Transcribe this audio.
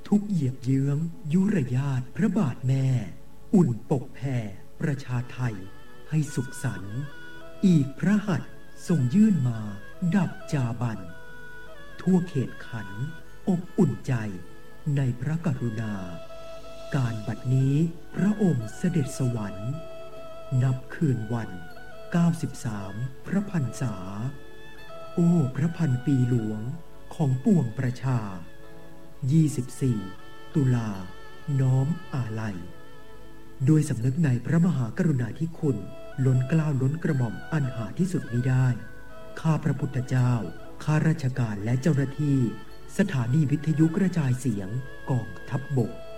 ทุกเหยียบเยื้องยุรยาตพระบาทแม่อุ่นปกแผ่ประชาไทยให้สุขสันต์อีกพระหัตถ์ทรงยื่นมาดับจาบันทั่วเขตขันอบอุ่นใจในพระกรุณาการบัดนี้พระองค์เสด็จสวรรค์นับคืนวัน93พระพรรษาโอ้พระพันปีหลวงของปวงประชา24ตุลาน้อมอาลัยโดยสำนึกในพระมหากรุณาธิคุณล้นเกล้าล้นกระหม่อมอันหาที่สุดมิได้ข้าพระพุทธเจ้าข้าราชการและเจ้าหน้าที่สถานีวิทยุกระจายเสียงกองทัพบก